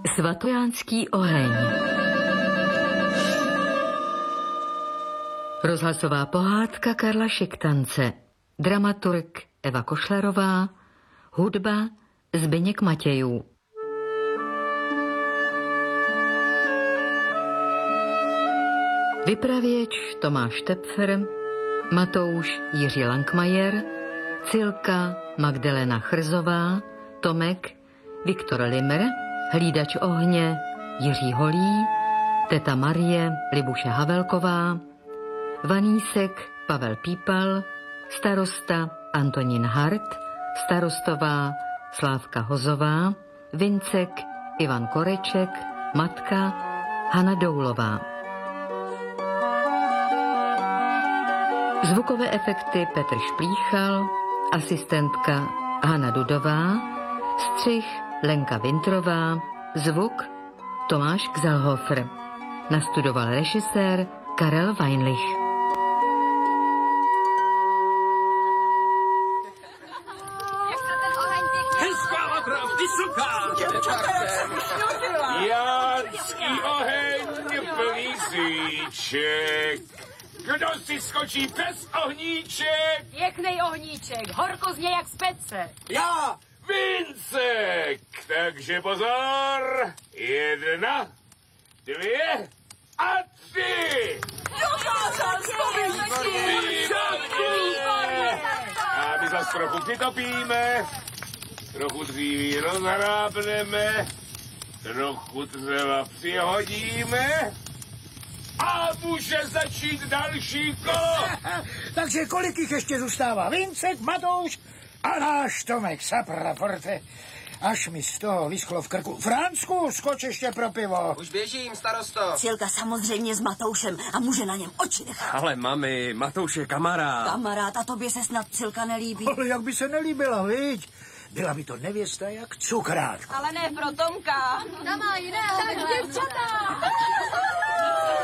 Svatojánský oheň. Rozhlasová pohádka Karla Šiktance. Dramaturg Eva Košlerová. Hudba Zbyněk Matějů. Vypravěč Tomáš Tepfer, Matouš Jiří Langmajer, Cilka Magdalena Chrzová, Tomek Viktor Limr, hlídač ohně Jiří Holý, teta Marie Libuše Havelková, Vanísek Pavel Pípal, starosta Antonín Hart, starostová Slávka Hozová, Vincek Ivan Koreček, matka Hana Doulová. Zvukové efekty Petr Šplíchal, asistentka Hana Dudová, střih Lenka Vintrová, zvuk Tomáš Gzalhofer. Nastudoval režisér Karel Weinlich. Hezká vatra, vysoká! Jánský oheň, plný svíček. Kdo si skočí bez ohníček? Pěknej ohníček, horko zně jak z pece. Já, Vincek! Takže pozor, 1, 2 a 3! A my zas trochu přitopíme, trochu dříví rozhrábneme, trochu dřeva přihodíme a může začít další kolo. Takže kolik jich ještě zůstává? Vincek, Matouš a náš Tomek, sapra porte. Až mi z toho vyschlo v krku. Francku, skoč ještě pro pivo. Už běžím, starosto. Cilka samozřejmě s Matoušem a může na něm oči nechat. Ale mami, Matouš je kamarád. Kamarád, a tobě se snad Cilka nelíbí. Ale jak by se nelíbila, viď? Byla by to nevěsta jak cukrát. Ale ne pro Tomka. Ta má jiného. Tak děvčata!